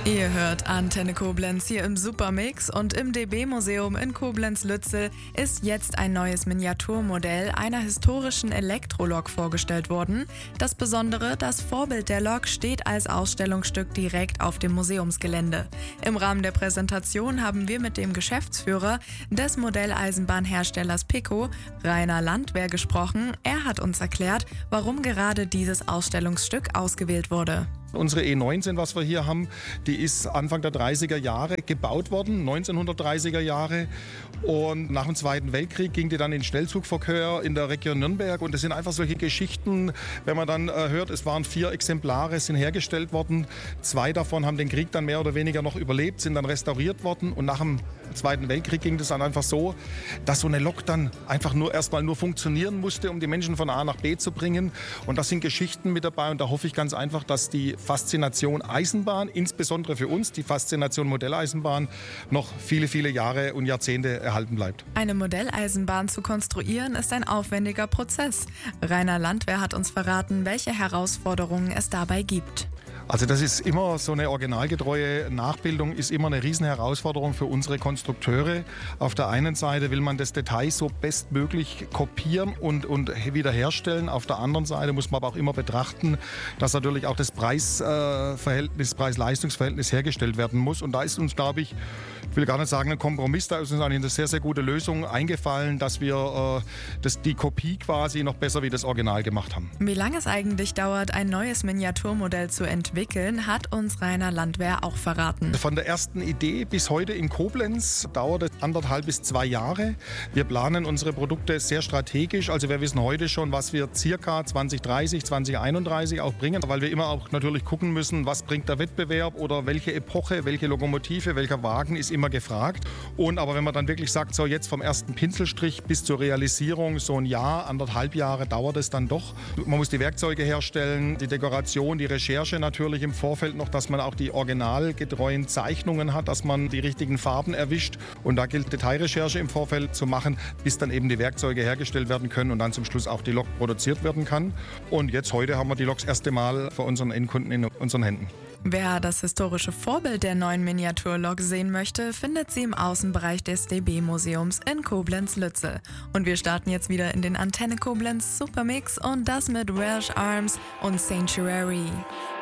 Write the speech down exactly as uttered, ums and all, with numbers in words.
Ihr hört Antenne Koblenz hier im Supermix und im D B-Museum in Koblenz-Lützel ist jetzt ein neues Miniaturmodell einer historischen Elektrolok vorgestellt worden. Das Besondere, das Vorbild der Lok steht als Ausstellungsstück direkt auf dem Museumsgelände. Im Rahmen der Präsentation haben wir mit dem Geschäftsführer des Modelleisenbahnherstellers Pico, Rainer Landwehr, gesprochen. Er hat uns erklärt, warum gerade dieses Ausstellungsstück ausgewählt wurde. Unsere E neunzehn, was wir hier haben, die ist Anfang der dreißiger Jahre gebaut worden, neunzehnhundertdreißiger Jahre. Und nach dem Zweiten Weltkrieg ging die dann in Schnellzugverkehr in der Region Nürnberg. Und das sind einfach solche Geschichten, wenn man dann äh, hört, es waren vier Exemplare, sind hergestellt worden. Zwei davon haben den Krieg dann mehr oder weniger noch überlebt, sind dann restauriert worden. Und nach dem Zweiten Weltkrieg ging das dann einfach so, dass so eine Lok dann einfach nur erstmal nur funktionieren musste, um die Menschen von A nach B zu bringen. Und das sind Geschichten mit dabei. Und da hoffe ich ganz einfach, dass die Faszination Eisenbahn, insbesondere für uns, die Faszination Modelleisenbahn, noch viele, viele Jahre und Jahrzehnte erhalten bleibt. Eine Modelleisenbahn zu konstruieren ist ein aufwendiger Prozess. Rainer Landwehr hat uns verraten, welche Herausforderungen es dabei gibt. Also das ist immer so eine originalgetreue Nachbildung, ist immer eine riesen Herausforderung für unsere Konstrukteure. Auf der einen Seite will man das Detail so bestmöglich kopieren und, und wiederherstellen. Auf der anderen Seite muss man aber auch immer betrachten, dass natürlich auch das Preisverhältnis, Preis-Leistungs-Verhältnis hergestellt werden muss. Und da ist uns, glaube ich, ich will gar nicht sagen ein Kompromiss, da ist uns eigentlich eine sehr, sehr gute Lösung eingefallen, dass wir äh, das, die Kopie quasi noch besser wie das Original gemacht haben. Wie lange es eigentlich dauert, ein neues Miniaturmodell zu entwickeln, hat uns Rainer Landwehr auch verraten. Von der ersten Idee bis heute in Koblenz dauert es anderthalb bis zwei Jahre. Wir planen unsere Produkte sehr strategisch. Also wir wissen heute schon, was wir circa zwanzig dreißig, zwanzig einunddreißig auch bringen, weil wir immer auch natürlich gucken müssen, was bringt der Wettbewerb oder welche Epoche, welche Lokomotive, welcher Wagen ist immer gefragt. Und aber wenn man dann wirklich sagt, so jetzt vom ersten Pinselstrich bis zur Realisierung, so ein Jahr, anderthalb Jahre dauert es dann doch. Man muss die Werkzeuge herstellen, die Dekoration, die Recherche natürlich im Vorfeld noch, dass man auch die originalgetreuen Zeichnungen hat, dass man die richtigen Farben erwischt. Und da gilt Detailrecherche im Vorfeld zu machen, bis dann eben die Werkzeuge hergestellt werden können und dann zum Schluss auch die Lok produziert werden kann. Und jetzt heute haben wir die Lok das erste Mal für unseren Endkunden in unseren Händen. Wer das historische Vorbild der neuen Miniaturlok sehen möchte, findet sie im Außenbereich des D B-Museums in Koblenz-Lützel. Und wir starten jetzt wieder in den Antenne Koblenz Supermix und das mit Welsh Arms und Sanctuary.